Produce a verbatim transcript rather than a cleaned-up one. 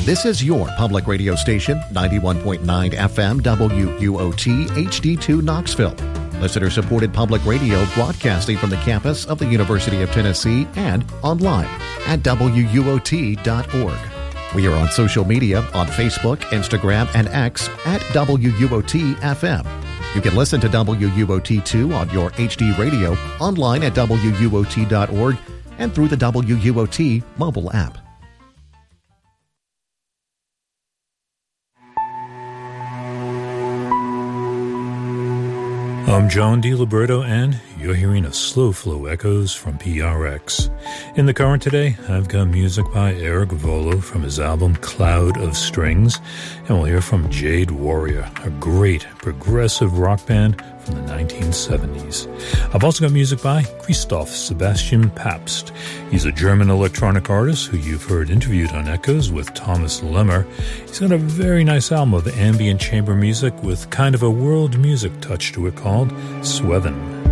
This is your public radio station, ninety-one point nine F M W U O T H D two Knoxville. Listener-supported public radio broadcasting from the campus of the University of Tennessee and online at W U O T dot org. We are on social media on Facebook, Instagram, and X at W U O T F M. You can listen to W U O T two on your H D radio, online at W U O T dot org, and through the W U O T mobile app. I'm John DiLiberto, and you're hearing a Slow Flow Echoes from P R X. In the current today, I've got music by Eric Volo from his album Cloud of Strings, and we'll hear from Jade Warrior, a great progressive rock band from the nineteen seventies. I've also got music by Christoph Sebastian Pabst. He's a German electronic artist who you've heard interviewed on Echoes with Thomas Lemmer. He's got a very nice album of ambient chamber music with kind of a world music touch to it called Swethin'.